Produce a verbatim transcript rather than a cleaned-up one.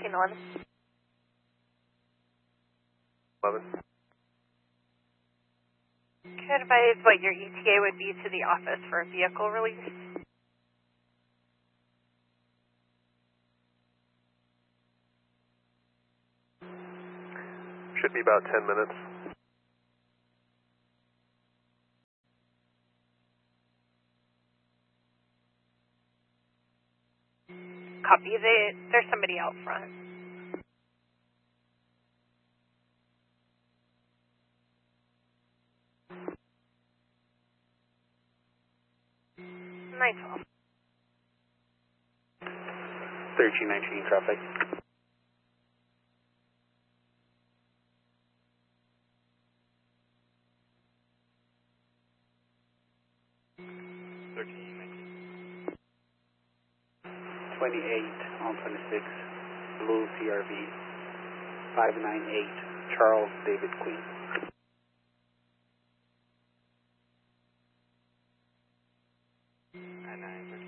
thirteen eleven. eleven. Could advise what your E T A would be to the office for a vehicle release. Should be about ten minutes. Copy. They, there's somebody out front. nine twelve. thirteen nineteen traffic. thirteen nineteen. twenty-eight on twenty-six, Blue C R V, five nine eight, Charles David Queen. nine nine